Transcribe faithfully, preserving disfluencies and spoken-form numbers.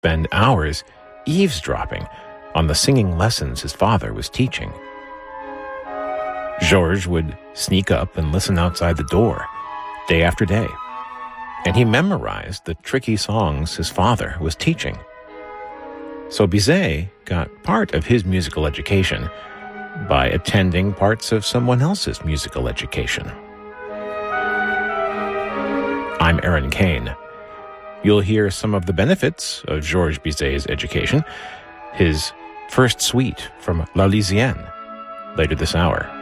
spend hours eavesdropping on the singing lessons his father was teaching. Georges would sneak up and listen outside the door, day after day, and he memorized the tricky songs his father was teaching. So Bizet got part of his musical education by attending parts of someone else's musical education. I'm Aaron Kane. You'll hear some of the benefits of Georges Bizet's education, his first suite from La Lysienne, later this hour.